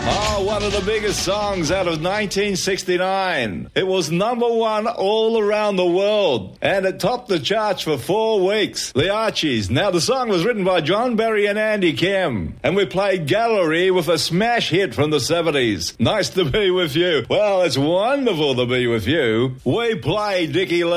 Oh, one of the biggest songs out of 1969. It was number one all around the world, and it topped the charts for 4 weeks. The Archies. Now, the song was written by John Barry and Andy Kim, and we played Gallery with a smash hit from the 70s. Nice to be with you. Well, it's wonderful to be with you. We played Dickie Lee.